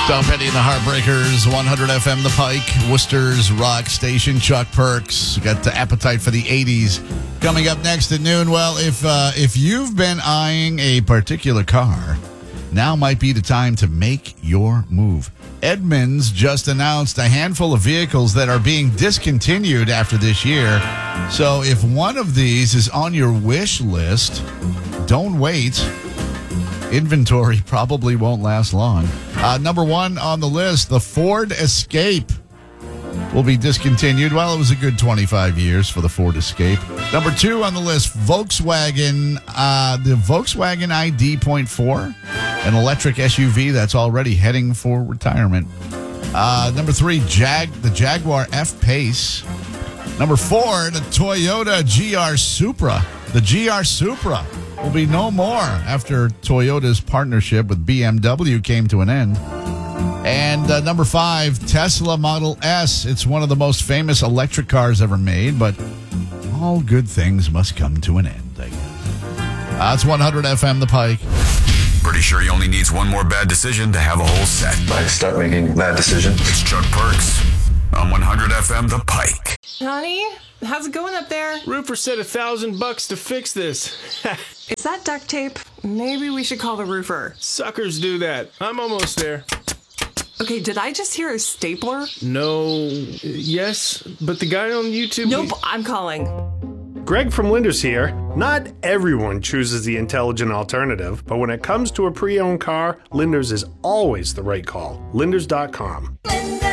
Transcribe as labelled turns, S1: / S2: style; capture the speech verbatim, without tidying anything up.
S1: Tom Petty and the Heartbreakers, one hundred F M The Pike, Worcester's rock station. Chuck Perks got the appetite for the eighties. Coming up next at noon. Well, if uh, if you've been eyeing a particular car, now might be the time to make your move. Edmunds just announced a handful of vehicles that are being discontinued after this year. So if one of these is on your wish list, don't wait. Inventory probably won't last long. Uh, number one on the list, the Ford Escape will be discontinued. Well, it was a good twenty-five years for the Ford Escape. Number two on the list, Volkswagen, uh, the Volkswagen I D point four, an electric S U V that's already heading for retirement. Uh, number three, Jag, the Jaguar F-Pace. Number four, the Toyota G R Supra. The G R Supra will be no more after Toyota's partnership with B M W came to an end. And uh, number five, Tesla Model S. It's one of the most famous electric cars ever made, but all good things must come to an end, I guess. Uh, it's one hundred F M The Pike.
S2: Pretty sure he only needs one more bad decision to have a whole set.
S3: I start making bad decisions.
S2: It's Chuck Perks on one hundred F M The Pike.
S4: Honey, how's it going up there?
S5: Roofer said a thousand bucks to fix this.
S4: Is that duct tape? Maybe we should call the roofer.
S5: Suckers do that. I'm almost there.
S4: Okay, did I just hear a stapler?
S5: No, uh, yes, but the guy on YouTube...
S4: Nope, I'm calling.
S6: Greg from Linders here. Not everyone chooses the intelligent alternative, but when it comes to a pre-owned car, Linders is always the right call. Linders dot com.